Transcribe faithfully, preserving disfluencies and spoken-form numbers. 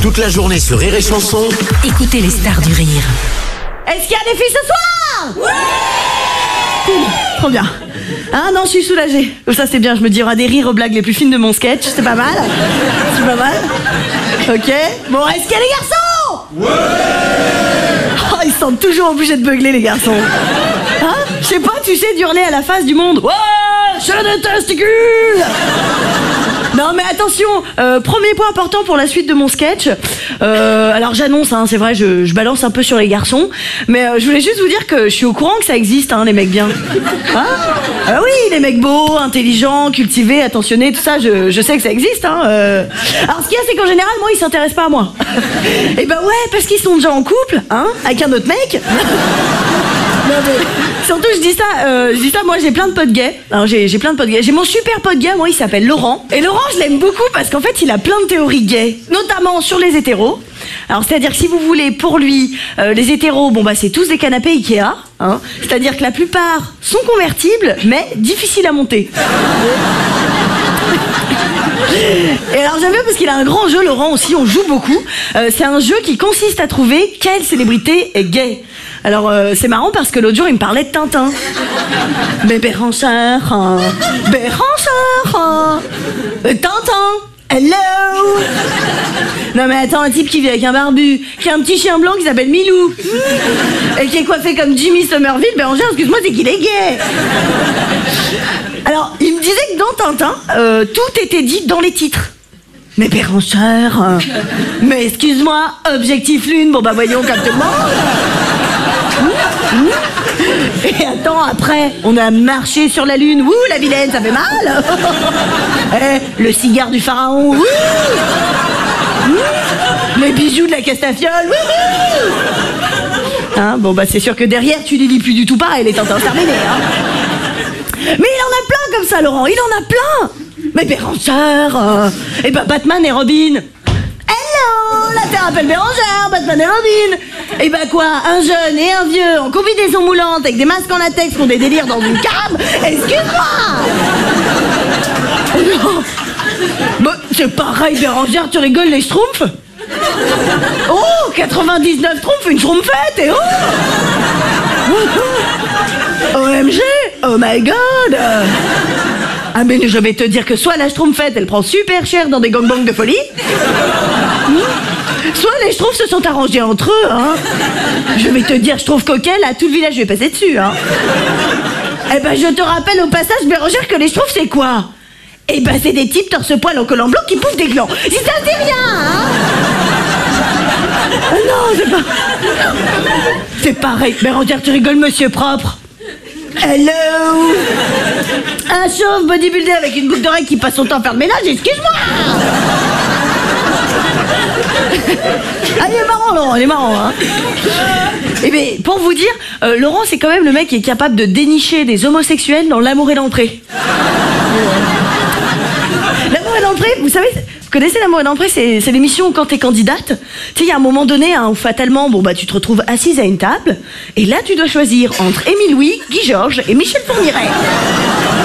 Toute la journée sur Rire et Chanson. Écoutez les stars du rire. Est-ce qu'il y a des filles ce soir? Ouais. Cool, trop bien. Ah non, je suis soulagée. Ça c'est bien, je me dis, il y aura des rires aux blagues les plus fines de mon sketch. C'est pas mal. C'est pas mal. Ok. Bon, est-ce qu'il y a des garçons? Ouais. Oh, ils se sentent toujours obligés de beugler les garçons. Hein? Je sais pas, tu sais, d'hurler à la face du monde. Ouais, j'ai des testicules. Non mais attention, euh, premier point important pour la suite de mon sketch. Euh, alors j'annonce, hein, c'est vrai, je, je balance un peu sur les garçons, mais euh, je voulais juste vous dire que je suis au courant que ça existe, hein, les mecs bien. Hein? Ah oui, les mecs beaux, intelligents, cultivés, attentionnés, tout ça, je, je sais que ça existe. Hein, euh. Alors ce qu'il y a, c'est qu'en général, moi, ils s'intéressent pas à moi. Et ben ouais, parce qu'ils sont déjà en couple, hein, avec un autre mec. Non, mais, surtout je dis ça, euh, je dis ça, moi j'ai plein de potes gays. Alors j'ai, j'ai plein de potes gays. J'ai mon super pote gay, moi il s'appelle Laurent. Et Laurent je l'aime beaucoup parce qu'en fait il a plein de théories gays, notamment sur les hétéros. Alors c'est-à-dire que si vous voulez, pour lui, euh, les hétéros, bon bah c'est tous des canapés Ikea, hein. C'est-à-dire que la plupart sont convertibles, mais difficiles à monter. Et alors j'aime bien parce qu'il a un grand jeu, Laurent aussi, on joue beaucoup. Euh, c'est un jeu qui consiste à trouver quelle célébrité est gay. Alors euh, c'est marrant parce que l'autre jour il me parlait de Tintin. Mais Bérangère, hein, Bérangère, hein, Tintin, hello. Non mais attends, un type qui vit avec un barbu, qui a un petit chien blanc qui s'appelle Milou, et qui est coiffé comme Jimmy Somerville, Bérangère, excuse-moi, c'est qu'il est gay. Alors, il me disait que dans Tintin, euh, tout était dit dans les titres. Mais Bérangère, euh, mais excuse-moi, Objectif Lune, bon bah voyons comme tout le monde. Et attends, après, on a marché sur la Lune, ouh, la vilaine, ça fait mal. Eh, le cigare du pharaon, ouh. Les bijoux de la Castafiole, ouh. Hein, bon bah c'est sûr que derrière, tu les lis plus du tout pareil, les Tintins terminés, hein. Mais il en a plein comme ça, Laurent, il en a plein. Mais Bérangère, euh, et ben Batman et Robin. Hello, la Terre appelle Bérangère, Batman et Robin. Et ben quoi, un jeune et un vieux en combinaison moulante avec des masques en latex qui ont des délires dans une cave. Excuse-moi. Non. Bah, c'est pareil, Bérangère, tu rigoles, les schtroumpfs. Oh, quatre-vingt-dix-neuf schtroumpfs, une schtroumpfette, et oh. O M G, oh my god. Ah mais je vais te dire que soit la schtroumpfette elle prend super cher dans des gangbangs de folie, soit les schtroumpfs se sont arrangés entre eux, hein. Je vais te dire, je trouve coquel, à tout le village je vais passer dessus, hein. Eh ben je te rappelle au passage, Bérangère, que les schtroumpfs c'est quoi? Eh ben c'est des types torse-poil en collant blanc qui pouffent des glands. Si ça te dit rien, hein. Ah non, c'est pas... C'est pareil, Bérangère, tu rigoles, monsieur propre. Hello. Un chauve bodybuildé avec une boucle d'oreille qui passe son temps à faire le ménage, excuse-moi. Ah, il est marrant, Laurent, il est marrant, hein. Eh bien, pour vous dire, euh, Laurent, c'est quand même le mec qui est capable de dénicher des homosexuels dans L'amour et l'entrée. L'amour et l'entrée, vous savez... Vous connaissez L'amour et l'entrée, c'est, c'est l'émission où quand t'es candidate, tu sais, il y a un moment donné hein, où fatalement, bon bah tu te retrouves assise à une table, et là tu dois choisir entre Émile Louis, Guy Georges et Michel Fourniret.